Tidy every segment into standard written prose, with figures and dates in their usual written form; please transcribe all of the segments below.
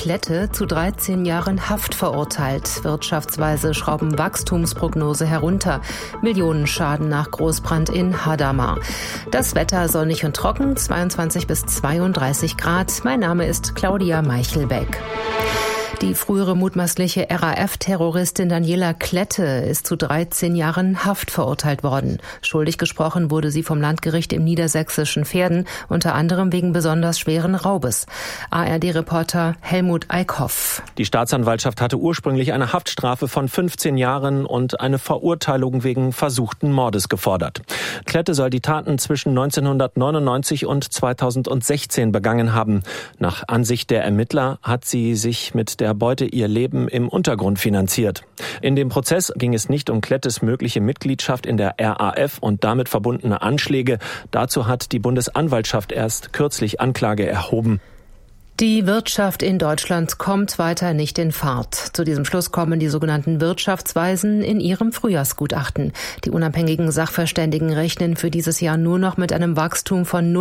Klette zu 13 Jahren Haft verurteilt. Wirtschaftsweise schrauben Wachstumsprognose herunter. Millionenschaden nach Großbrand in Hadamar. Das Wetter sonnig und trocken, 22 bis 32 Grad. Mein Name ist Claudia Meichelbeck. Die frühere mutmaßliche RAF-Terroristin Daniela Klette ist zu 13 Jahren Haft verurteilt worden. Schuldig gesprochen wurde sie vom Landgericht im niedersächsischen Verden, unter anderem wegen besonders schweren Raubes. ARD-Reporter Helmut Eickhoff. Die Staatsanwaltschaft hatte ursprünglich eine Haftstrafe von 15 Jahren und eine Verurteilung wegen versuchten Mordes gefordert. Klette soll die Taten zwischen 1999 und 2016 begangen haben. Nach Ansicht der Ermittler hat sie sich mit der Beute ihr Leben im Untergrund finanziert. In dem Prozess ging es nicht um Klettes mögliche Mitgliedschaft in der RAF und damit verbundene Anschläge. Dazu hat die Bundesanwaltschaft erst kürzlich Anklage erhoben. Die Wirtschaft in Deutschland kommt weiter nicht in Fahrt. Zu diesem Schluss kommen die sogenannten Wirtschaftsweisen in ihrem Frühjahrsgutachten. Die unabhängigen Sachverständigen rechnen für dieses Jahr nur noch mit einem Wachstum von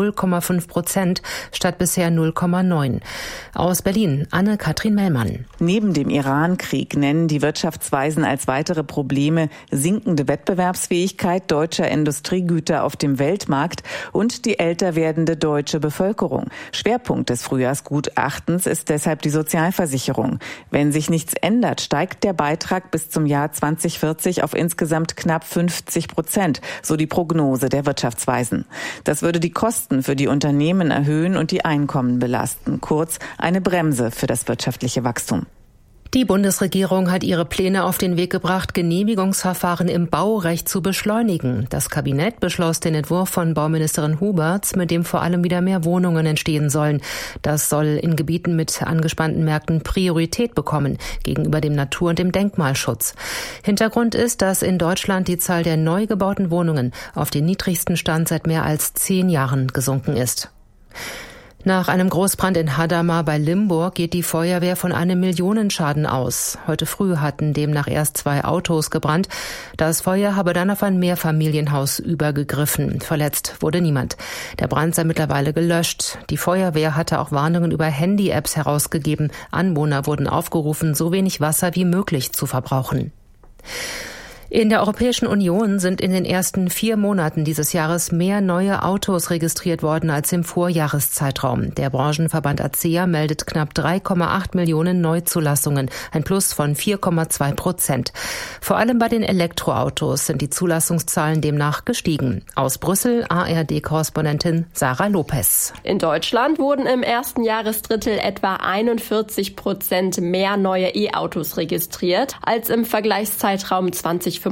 0,5% statt bisher 0,9%. Aus Berlin, Anne-Kathrin Mellmann. Neben dem Iran-Krieg nennen die Wirtschaftsweisen als weitere Probleme sinkende Wettbewerbsfähigkeit deutscher Industriegüter auf dem Weltmarkt und die älter werdende deutsche Bevölkerung. Schwerpunkt des Frühjahrsgutachtens ist deshalb die Sozialversicherung. Wenn sich nichts ändert, steigt der Beitrag bis zum Jahr 2040 auf insgesamt knapp 50%, so die Prognose der Wirtschaftsweisen. Das würde die Kosten für die Unternehmen erhöhen und die Einkommen belasten. Kurz, eine Bremse für das wirtschaftliche Wachstum. Die Bundesregierung hat ihre Pläne auf den Weg gebracht, Genehmigungsverfahren im Baurecht zu beschleunigen. Das Kabinett beschloss den Entwurf von Bauministerin Huberts, mit dem vor allem wieder mehr Wohnungen entstehen sollen. Das soll in Gebieten mit angespannten Märkten Priorität bekommen gegenüber dem Natur- und dem Denkmalschutz. Hintergrund ist, dass in Deutschland die Zahl der neu gebauten Wohnungen auf den niedrigsten Stand seit mehr als 10 Jahren gesunken ist. Nach einem Großbrand in Hadamar bei Limburg geht die Feuerwehr von einem Millionenschaden aus. Heute früh hatten demnach erst 2 Autos gebrannt. Das Feuer habe dann auf ein Mehrfamilienhaus übergegriffen. Verletzt wurde niemand. Der Brand sei mittlerweile gelöscht. Die Feuerwehr hatte auch Warnungen über Handy-Apps herausgegeben. Anwohner wurden aufgerufen, so wenig Wasser wie möglich zu verbrauchen. In der Europäischen Union sind in den ersten 4 Monaten dieses Jahres mehr neue Autos registriert worden als im Vorjahreszeitraum. Der Branchenverband ACEA meldet knapp 3,8 Millionen Neuzulassungen, ein Plus von 4,2%. Vor allem bei den Elektroautos sind die Zulassungszahlen demnach gestiegen. Aus Brüssel ARD-Korrespondentin Sarah Lopez. In Deutschland wurden im ersten Jahresdrittel etwa 41% mehr neue E-Autos registriert als im Vergleichszeitraum 2025.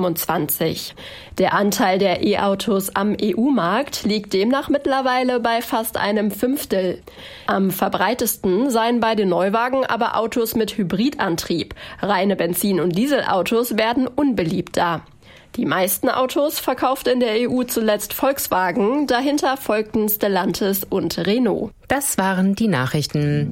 Der Anteil der E-Autos am EU-Markt liegt demnach mittlerweile bei fast einem Fünftel. Am verbreitesten seien bei den Neuwagen aber Autos mit Hybridantrieb. Reine Benzin- und Dieselautos werden unbeliebter. Die meisten Autos verkaufte in der EU zuletzt Volkswagen, dahinter folgten Stellantis und Renault. Das waren die Nachrichten.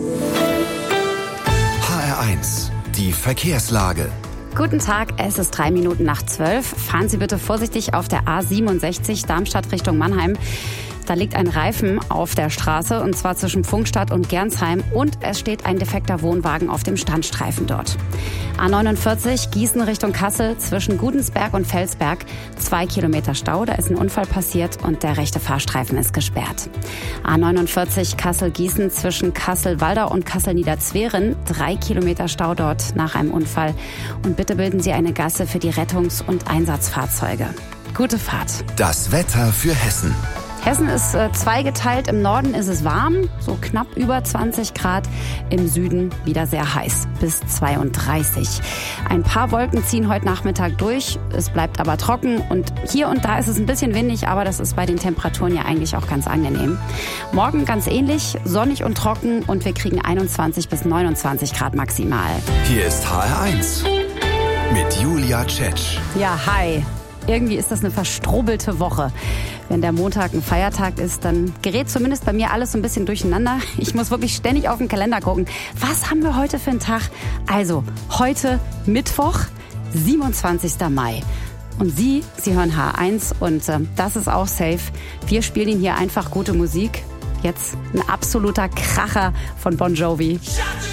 HR1, die Verkehrslage. Guten Tag, es ist 3 Minuten nach 12. Fahren Sie bitte vorsichtig auf der A67 Darmstadt Richtung Mannheim. Da liegt ein Reifen auf der Straße, und zwar zwischen Pfungstadt und Gernsheim, und es steht ein defekter Wohnwagen auf dem Standstreifen dort. A49 Gießen Richtung Kassel zwischen Gudensberg und Felsberg, 2 Kilometer Stau, da ist ein Unfall passiert und der rechte Fahrstreifen ist gesperrt. A49 Kassel-Gießen zwischen Kassel-Waldau und Kassel-Niederzweren, 3 Kilometer Stau dort nach einem Unfall, und bitte bilden Sie eine Gasse für die Rettungs- und Einsatzfahrzeuge. Gute Fahrt. Das Wetter für Hessen. Hessen ist zweigeteilt. Im Norden ist es warm, so knapp über 20 Grad. Im Süden wieder sehr heiß, bis 32. Ein paar Wolken ziehen heute Nachmittag durch. Es bleibt aber trocken und hier und da ist es ein bisschen windig, aber das ist bei den Temperaturen ja eigentlich auch ganz angenehm. Morgen ganz ähnlich, sonnig und trocken, und wir kriegen 21 bis 29 Grad maximal. Hier ist HR1 mit Julia Tschetsch. Ja, hi. Irgendwie ist das eine verstrubbelte Woche. Wenn der Montag ein Feiertag ist, dann gerät zumindest bei mir alles so ein bisschen durcheinander. Ich muss wirklich ständig auf den Kalender gucken. Was haben wir heute für einen Tag? Also, heute Mittwoch, 27. Mai. Und Sie hören H1 und das ist auch safe. Wir spielen Ihnen hier einfach gute Musik. Jetzt ein absoluter Kracher von Bon Jovi.